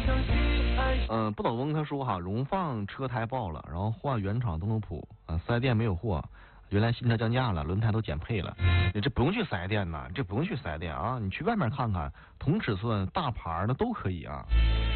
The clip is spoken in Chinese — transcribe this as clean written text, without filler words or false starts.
不倒翁他说哈，荣放车胎爆了，然后换原厂东风普4S店没有货，原来新车降价了，轮胎都减配了，你这不用去4S店呐，这不用去4S店啊，你去外面看看，同尺寸大牌的都可以啊。